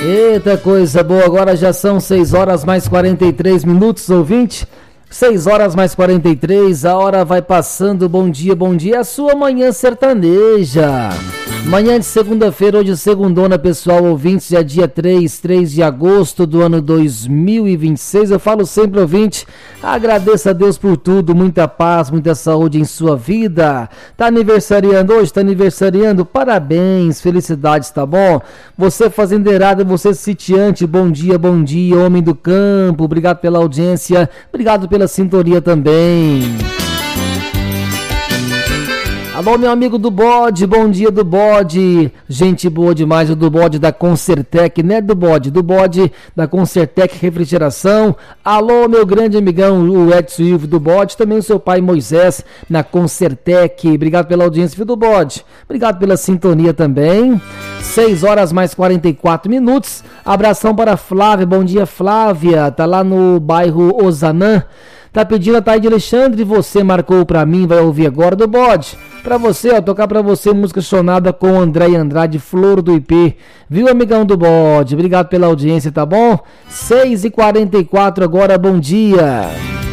Eita, coisa boa, agora já são 6 horas mais 43 minutos, ouvinte. 6 horas mais 43, a hora vai passando. Bom dia, a sua manhã sertaneja. Manhã de segunda-feira, hoje segundona, pessoal, ouvintes, dia 3 de agosto do ano 2026. Eu falo sempre, ouvinte, agradeça a Deus por tudo, muita paz, muita saúde em sua vida. Tá aniversariando hoje, parabéns, felicidades, tá bom? Você fazendeirado, você sitiante, bom dia, homem do campo, obrigado pela audiência, obrigado pela sintonia também. Alô, meu amigo do bode, bom dia do bode, gente boa demais, o do bode da Concertec, né, do bode da Concertec Refrigeração. Alô, meu grande amigão, o Edson Ivo do bode, também o seu pai Moisés na Concertec, obrigado pela audiência, filho do bode, obrigado pela sintonia também. 6 horas mais 44 minutos, abração para Flávia, bom dia Flávia, tá lá no bairro Ozanã. Tá pedindo a Taide Alexandre, você marcou pra mim, vai ouvir agora do bode. Pra você, ó, tocar pra você música sonada com André Andrade, Flor do IP. Viu, amigão do bode? Obrigado pela audiência, tá bom? 6h44 agora, bom dia.